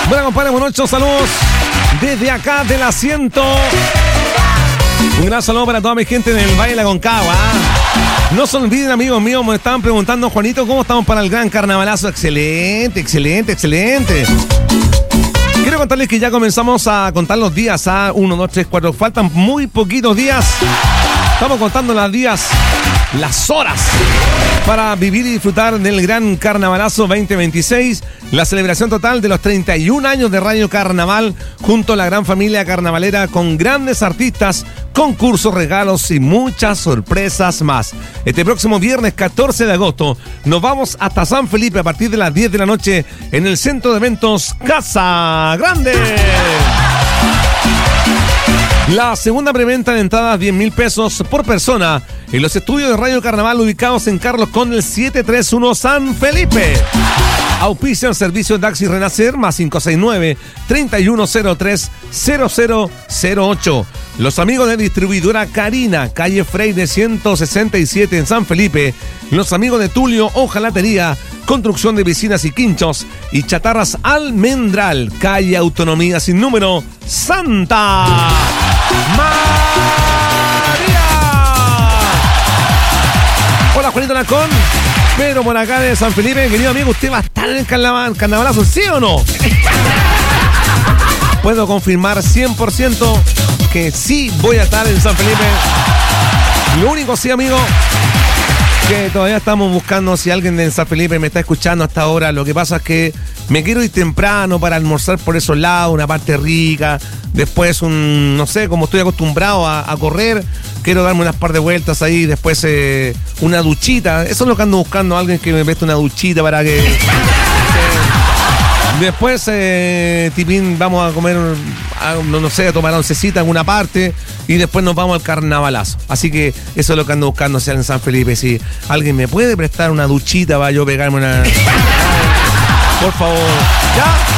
Bueno, compadre, buenas noches, saludos desde acá del asiento. Un gran saludo para toda mi gente del Valle de la Concagua. No se olviden, amigos míos, me estaban preguntando, Juanito, ¿cómo estamos para el gran carnavalazo? Excelente. Quiero contarles que ya comenzamos a contar los días. 1, 2, 3, 4. Faltan muy poquitos días. Estamos contando los días, las horas, para vivir y disfrutar del gran carnavalazo 2026. La celebración total de los 31 años de Radio Carnaval, junto a la gran familia carnavalera, con grandes artistas, concursos, regalos y muchas sorpresas más. Este próximo viernes 14 de agosto nos vamos hasta San Felipe a partir de las 10 de la noche en el centro de eventos Casa Grande. La segunda preventa de entradas, 10.000 pesos por persona, en los estudios de Radio Carnaval ubicados en Carlos Conde 731 San Felipe. Auspician servicios Daxi Renacer más 569-3103-0008. Los amigos de distribuidora Carina, calle Freire 167 en San Felipe. Los amigos de Tulio Hojalatería, construcción de piscinas y quinchos. Y chatarras Almendral, calle Autonomía sin número, Santa María. Hola, Juanito Lacón. Pero por acá de San Felipe, querido amigo, ¿usted va a estar en el carnavalazo, sí o no? Puedo confirmar 100% que sí voy a estar en San Felipe. Lo único, sí, amigo, que todavía estamos buscando si alguien de San Felipe me está escuchando hasta ahora. Lo que pasa es que me quiero ir temprano para almorzar por esos lados, una parte rica. Después, no sé, como estoy acostumbrado a correr, quiero darme unas par de vueltas ahí. Después, una duchita. Eso es lo que ando buscando, alguien que me preste una duchita para que... Después, tipín, vamos a comer, no sé, a tomar oncecita en alguna parte y después nos vamos al carnavalazo. Así que eso es lo que ando buscando, sea en San Felipe. Si alguien me puede prestar una duchita para yo pegarme una... Por favor. ¿Ya?